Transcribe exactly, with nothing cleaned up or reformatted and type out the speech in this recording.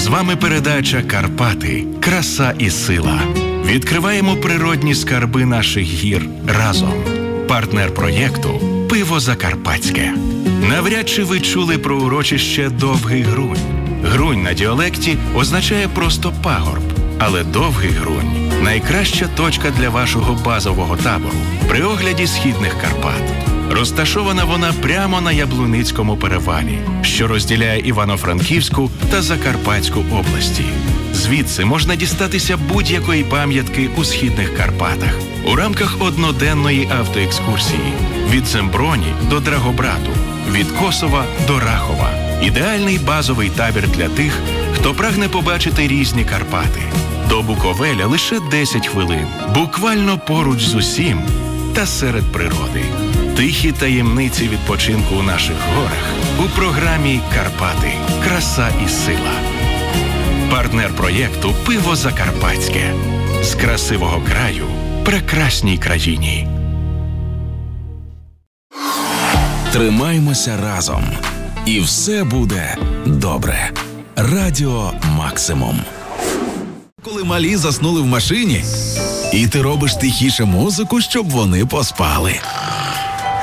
вами передача «Карпати. Краса і сила». Відкриваємо природні скарби наших гір разом. Партнер проєкту «Пиво Закарпатське». Навряд чи ви чули про урочище Довгий Грунь. Грунь на діалекті означає просто пагорб. Але Довгий Грунь – найкраща точка для вашого базового табору при огляді східних Карпат. Розташована вона прямо на Яблуницькому перевалі, що розділяє Івано-Франківську та Закарпатську області. Звідси можна дістатися будь-якої пам'ятки у східних Карпатах у рамках одноденної автоекскурсії від Земброні до Драгобрату, від Косова до Рахова. Ідеальний базовий табір для тих, хто прагне побачити різні Карпати. До Буковеля лише десять хвилин, буквально поруч з усім та серед природи. Тихі таємниці відпочинку у наших горах у програмі «Карпати. Краса і сила». Партнер проєкту «Пиво Закарпатське». З красивого краю прекрасній країні. Тримаймося разом. І все буде добре. Радіо Максимум. Коли малі заснули в машині, і ти робиш тихіше музику, щоб вони поспали.